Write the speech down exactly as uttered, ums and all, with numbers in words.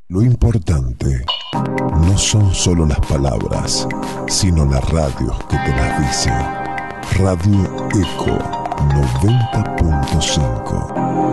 Lo importante no son solo las palabras, sino las radios que te las dicen. Radio Eco noventa punto cinco.